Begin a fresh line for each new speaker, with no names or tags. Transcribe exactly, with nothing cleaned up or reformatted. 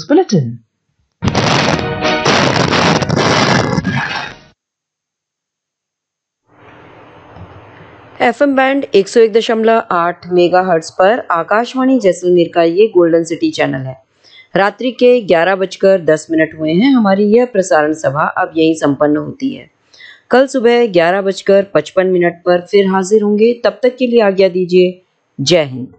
bulletin.
FM band एक सौ एक दशमलव आठ मेगाहर्ट्ज पर आकाशवाणी जैसलमेर का ये गोल्डन सिटी चैनल है। रात्रि के ग्यारह बजकर दस मिनट हुए हैं। हमारी यह प्रसारण सभा अब यहीं संपन्न होती है। कल सुबह ग्यारह बजकर पचपन मिनट पर फिर हाजिर होंगे। तब तक के लिए आज्ञा दीजिए। जय हिंद।